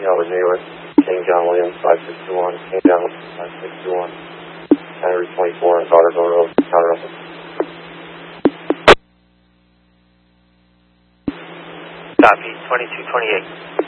Albert, New York. King John Williams, 5621. King John Williams, 5621. Henry 24 on Carterville Road, Counter Russell. Copy, 2228.